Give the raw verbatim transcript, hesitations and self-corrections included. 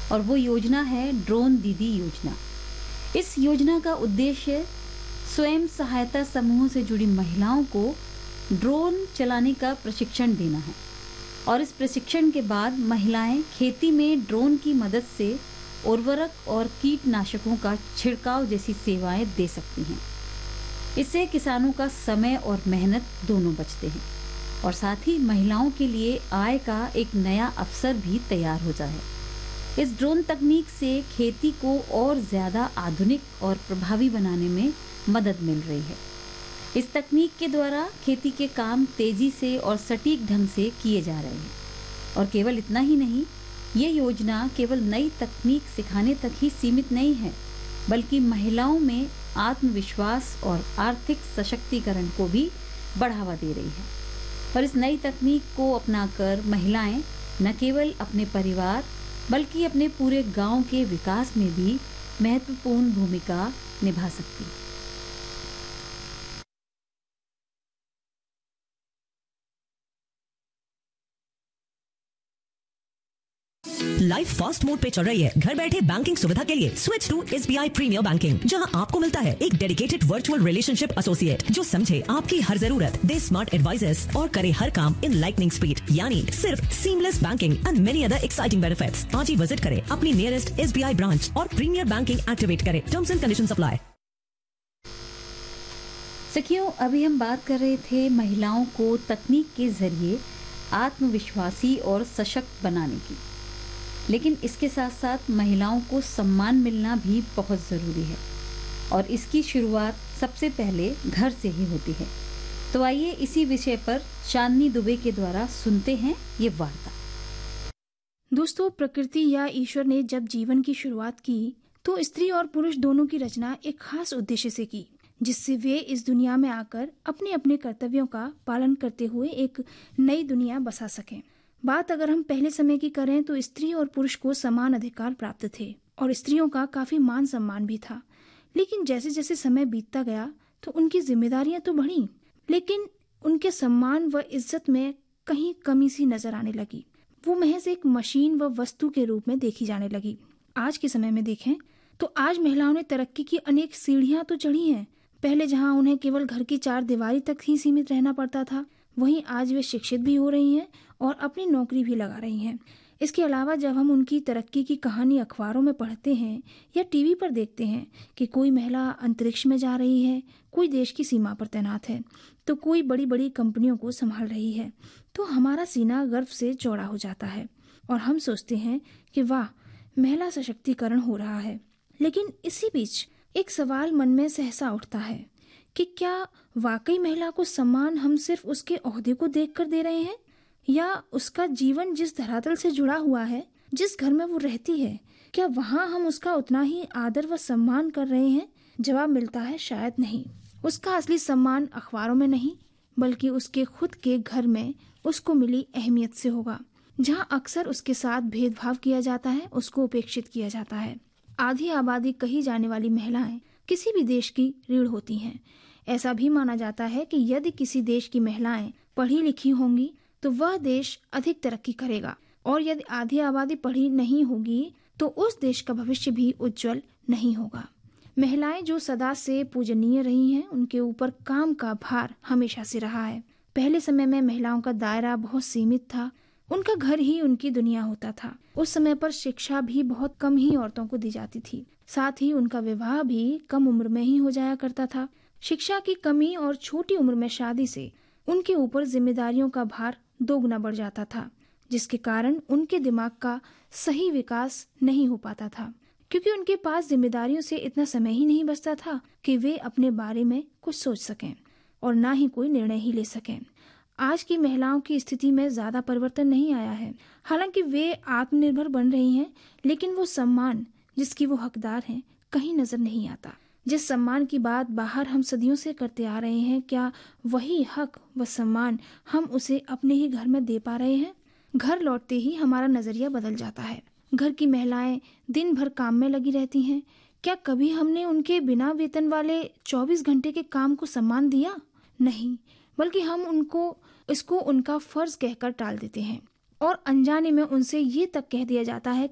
और वो योजना है ड्रोन दीदी योजना। इस योजना का उद्देश्य स्वयं सहायता समूहों से जुड़ी महिलाओं को ड्रोन चलाने का प्रशिक्षण देना है और इस प्रशिक्षण के बाद महिलाएं खेती में ड्रोन की मदद से उर्वरक और कीटनाशकों का छिड़काव जैसी सेवाएं दे सकती हैं। इससे किसानों का समय और मेहनत दोनों बचते हैं और साथ ही महिलाओं के लिए आय का एक नया अवसर भी तैयार हो जाए। इस ड्रोन तकनीक से खेती को और ज़्यादा आधुनिक और प्रभावी बनाने में मदद मिल रही है। इस तकनीक के द्वारा खेती के काम तेजी से और सटीक ढंग से किए जा रहे हैं और केवल इतना ही नहीं, ये योजना केवल नई तकनीक सिखाने तक ही सीमित नहीं है, बल्कि महिलाओं में आत्मविश्वास और आर्थिक सशक्तिकरण को भी बढ़ावा दे रही है। और इस नई तकनीक को अपनाकर महिलाएं न केवल अपने परिवार बल्कि अपने पूरे गांव के विकास में भी महत्वपूर्ण भूमिका निभा सकती हैं। लाइफ फास्ट मोड पे चल रही है। घर बैठे बैंकिंग सुविधा के लिए switch to SBI premiere banking, जहां आपको मिलता है एक डेडिकेटेड वर्चुअल रिलेशनशिप एसोसिएट जो समझे आपकी हर जरूरत, दे स्मार्ट एडवाइजर्स और करे हर काम इन लाइटनिंग स्पीड, यानी सिर्फ seamless banking and many other exciting benefits. आज ही विजिट करें अपनी नियरेस्ट एसबीआई ब्रांच और प्रीमियर बैंकिंग एक्टिवेट करें। Terms and conditions apply. सखियों, अभी हम बात कर रहे थे महिलाओं को तकनीक के जरिए आत्मविश्वासी और सशक्त बनाने की, लेकिन इसके साथ साथ महिलाओं को सम्मान मिलना भी बहुत ज़रूरी है और इसकी शुरुआत सबसे पहले घर से ही होती है। तो आइए इसी विषय पर चांदनी दुबे के द्वारा सुनते हैं ये वार्ता। दोस्तों, प्रकृति या ईश्वर ने जब जीवन की शुरुआत की तो स्त्री और पुरुष दोनों की रचना एक खास उद्देश्य से की, जिससे वे इस दुनिया में आकर अपने अपने कर्तव्यों का पालन करते हुए एक नई दुनिया बसा सकें। बात अगर हम पहले समय की करें तो स्त्री और पुरुष को समान अधिकार प्राप्त थे और स्त्रियों का काफी मान सम्मान भी था। लेकिन जैसे जैसे समय बीतता गया तो उनकी जिम्मेदारियां तो बढ़ी, लेकिन उनके सम्मान व इज्जत में कहीं कमी सी नजर आने लगी। वो महज एक मशीन व वस्तु के रूप में देखी जाने लगी। आज के समय में देखें तो आज महिलाओं ने तरक्की की अनेक सीढ़ियां तो चढ़ी हैं। पहले जहां उन्हें केवल घर की चार दीवारी तक ही सीमित रहना पड़ता था, वहीं आज वे शिक्षित भी हो रही हैं और अपनी नौकरी भी लगा रही हैं। इसके अलावा जब हम उनकी तरक्की की कहानी अखबारों में पढ़ते हैं या टीवी पर देखते हैं कि कोई महिला अंतरिक्ष में जा रही है, कोई देश की सीमा पर तैनात है, तो कोई बड़ी बड़ी कंपनियों को संभाल रही है, तो हमारा सीना गर्व से चौड़ा हो जाता है और हम सोचते हैं कि वाह, महिला सशक्तिकरण हो रहा है। लेकिन इसी बीच एक सवाल मन में सहसा उठता है कि क्या वाकई महिला को सम्मान हम सिर्फ उसके ओहदे को देखकर दे रहे हैं, या उसका जीवन जिस धरातल से जुड़ा हुआ है, जिस घर में वो रहती है, क्या वहाँ हम उसका उतना ही आदर व सम्मान कर रहे हैं? जवाब मिलता है शायद नहीं। उसका असली सम्मान अखबारों में नहीं, बल्कि उसके खुद के घर में उसको मिली अहमियत से होगा। जहाँ अक्सर उसके साथ भेदभाव किया जाता है, उसको उपेक्षित किया जाता है। आधी आबादी कही जाने वाली महिलाएं किसी भी देश की रीढ़ होती हैं। ऐसा भी माना जाता है कि यदि किसी देश की महिलाएं पढ़ी लिखी होंगी तो वह देश अधिक तरक्की करेगा, और यदि आधी आबादी पढ़ी नहीं होगी तो उस देश का भविष्य भी उज्जवल नहीं होगा। महिलाएं जो सदा से पूजनीय रही हैं, उनके ऊपर काम का भार हमेशा से रहा है। पहले समय में महिलाओं का दायरा बहुत सीमित था, उनका घर ही उनकी दुनिया होता था। उस समय पर शिक्षा भी बहुत कम ही औरतों को दी जाती थी, साथ ही उनका विवाह भी कम उम्र में ही हो जाया करता था। शिक्षा की कमी और छोटी उम्र में शादी से उनके ऊपर जिम्मेदारियों का भार दोगुना बढ़ जाता था, जिसके कारण उनके दिमाग का सही विकास नहीं हो पाता था, क्योंकि उनके पास जिम्मेदारियों से इतना समय ही नहीं बचता था कि वे अपने बारे में कुछ सोच सकें और ना ही कोई निर्णय ही ले सकें। आज की महिलाओं की स्थिति में ज्यादा परिवर्तन नहीं आया है। हालांकि वे आत्मनिर्भर बन रही हैं, लेकिन वो सम्मान जिसकी वो हकदार हैं कहीं नजर नहीं आता। जिस सम्मान की बात बाहर हम सदियों से करते आ रहे हैं, क्या वही हक व सम्मान हम उसे अपने ही घर में दे पा रहे हैं? घर लौटते ही हमारा नजरिया बदल जाता है। घर की महिलाएं दिन भर काम में लगी रहती हैं। क्या कभी हमने उनके बिना वेतन वाले चौबीस घंटे के काम को सम्मान दिया? नहीं, बल्कि हम उनको इसको उनका फर्ज कहकर टाल देते हैं और अनजाने में उनसे ये तक कह दिया जाता है